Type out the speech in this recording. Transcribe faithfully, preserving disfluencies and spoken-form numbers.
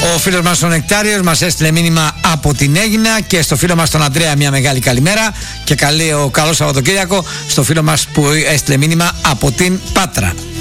Ο φίλος μας ο Νεκτάριος μας έστειλε μήνυμα από την Αίγινα, και στο φίλο μας τον Ανδρέα μια μεγάλη καλημέρα και καλή, ο καλό Σαββατοκύριακο στο φίλο μας που έστειλε μήνυμα από την Πάτρα.